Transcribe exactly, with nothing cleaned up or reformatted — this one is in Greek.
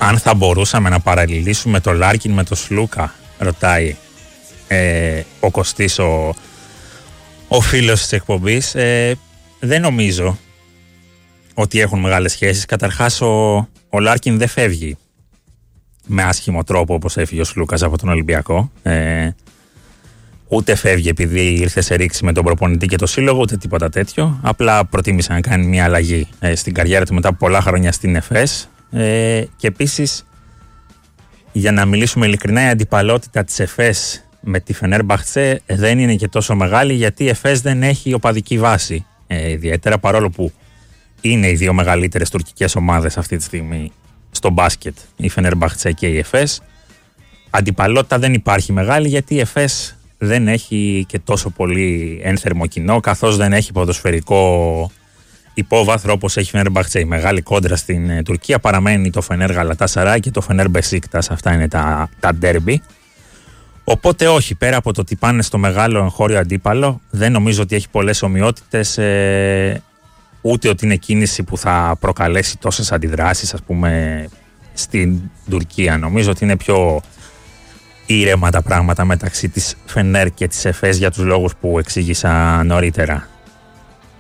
αν θα μπορούσαμε να παραλληλήσουμε το Λάρκιν με το Σλούκα, ρωτάει ε, ο Κωστής, ο, ο φίλος της εκπομπής. Ε, δεν νομίζω ότι έχουν μεγάλες σχέσεις. Καταρχάς ο, ο Λάρκιν δεν φεύγει με άσχημο τρόπο όπως έφυγε ο Σλούκας από τον Ολυμπιακό. Ε, ούτε φεύγει επειδή ήρθε σε ρήξη με τον προπονητή και το σύλλογο, ούτε τίποτα τέτοιο. Απλά προτίμησε να κάνει μια αλλαγή ε, στην καριέρα του μετά από πολλά χρόνια στην ΕΦΕΣ. Ε, και επίσης, για να μιλήσουμε ειλικρινά, η αντιπαλότητα της ΕΦΕΣ με τη Φενέρμπαχτσε δεν είναι και τόσο μεγάλη, γιατί η ΕΦΕΣ δεν έχει οπαδική βάση ε, ιδιαίτερα, παρόλο που είναι οι δύο μεγαλύτερες τουρκικές ομάδες αυτή τη στιγμή στο μπάσκετ, η Φενέρμπαχτσε και η ΕΦΕΣ. Αντιπαλότητα δεν υπάρχει μεγάλη, γιατί η ΕΦΕΣ δεν έχει και τόσο πολύ ένθερμο κοινό, καθώς δεν έχει ποδοσφαιρικό υπόβαθρο όπως έχει η Φενέρμπαχτσε. Η μεγάλη κόντρα στην ε, Τουρκία παραμένει το Φενέρ Γαλατάσαράι και το Φενέρ Μπεσίκτας. Αυτά είναι τα, τα ντέρμπι. Οπότε όχι, πέρα από το ότι πάνε στο μεγάλο εγχώριο αντίπαλο, δεν νομίζω ότι έχει πολλές ομοιότητες, ε, ούτε ότι είναι κίνηση που θα προκαλέσει τόσες αντιδράσεις, ας πούμε, στην Τουρκία. Νομίζω ότι είναι πιο ήρεμα τα πράγματα μεταξύ της Φενέρ και της ΕΦΕΣ, για τους λόγους που εξήγησα νωρίτερα.